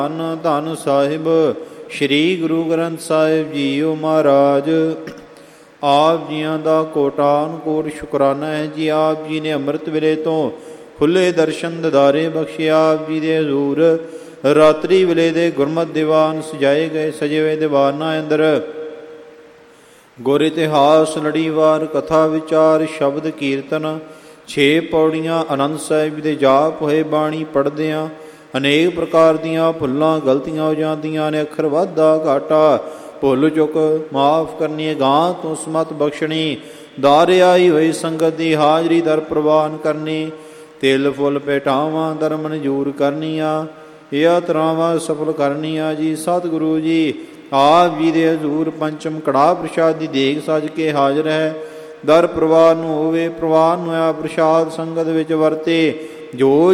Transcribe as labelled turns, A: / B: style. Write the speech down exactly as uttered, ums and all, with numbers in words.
A: ਧੰਨ ਧੰਨ ਸਾਹਿਬ ਸ੍ਰੀ ਗੁਰੂ ਗ੍ਰੰਥ ਸਾਹਿਬ ਜੀਓ ਮਹਾਰਾਜ। ਆਪ ਜੀਆਂ ਦਾ ਕੋਟਾਨ ਕੋਟ ਸ਼ੁਕਰਾਨਾ ਹੈ ਜੀ। ਆਪ ਜੀ ਨੇ ਅੰਮ੍ਰਿਤ ਵੇਲੇ ਤੋਂ ਖੁੱਲ੍ਹੇ ਦਰਸ਼ਨ ਦਿਦਾਰੇ ਬਖਸ਼ੇ। ਆਪ ਜੀ ਦੇ ਹਜ਼ੂਰ ਰਾਤਰੀ ਵੇਲੇ ਦੇ ਗੁਰਮਤਿ ਦੀਵਾਨ ਸਜਾਏ ਗਏ। ਸਜੇ ਹੋਏ ਦੀਵਾਨਾਂ ਅੰਦਰ ਗੁਰ ਇਤਿਹਾਸ, ਲੜੀਵਾਰ, ਕਥਾ ਵਿਚਾਰ, ਸ਼ਬਦ ਕੀਰਤਨ, ਛੇ ਪੌੜੀਆਂ ਆਨੰਦ ਸਾਹਿਬ ਦੇ ਜਾਪ ਹੋਏ। ਬਾਣੀ ਪੜ੍ਹਦਿਆਂ ਅਨੇਕ ਪ੍ਰਕਾਰ ਦੀਆਂ ਭੁੱਲਾਂ ਗਲਤੀਆਂ ਹੋ ਜਾਂਦੀਆਂ ਨੇ। ਅੱਖਰ ਵਾਧਾ ਘਾਟਾ ਭੁੱਲ ਚੁੱਕ ਮਾਫ ਕਰਨੀ। ਗਾਂ ਤੋਂ ਸਮਤ ਬਖਸ਼ਣੀ। ਦਾਰੇ ਆਈ ਹੋਈ ਸੰਗਤ ਦੀ ਹਾਜ਼ਰੀ ਦਰ ਪ੍ਰਵਾਨ ਕਰਨੀ। ਤਿਲ ਫੁੱਲ ਭੇਟਾਵਾਂ ਦਰ ਮਨਜ਼ੂਰ ਕਰਨੀਆਂ। ਯਾਤਰਾਵਾਂ ਸਫਲ ਕਰਨੀਆਂ ਜੀ। ਸਤਿਗੁਰੂ ਜੀ ਆਪ ਜੀ ਦੇ ਹਜ਼ੂਰ ਪੰਚਮ ਕੜਾਹ ਪ੍ਰਸ਼ਾਦ ਦੀ ਦੇਗ ਸਜ ਕੇ ਹਾਜ਼ਰ ਹੈ। ਦਰ ਪ੍ਰਵਾਨ ਨੂੰ ਹੋਵੇ। ਪ੍ਰਵਾਨ ਹੋਇਆ ਪ੍ਰਸ਼ਾਦ ਸੰਗਤ ਵਿੱਚ ਵਰਤੇ। ਜੋ